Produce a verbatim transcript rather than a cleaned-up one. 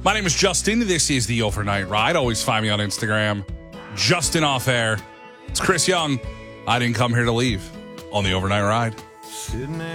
My name is Justin. This is the Overnight Ride. Always find me on Instagram. Justin Off Air. It's Chris Young. I didn't come here to leave on the Overnight Ride.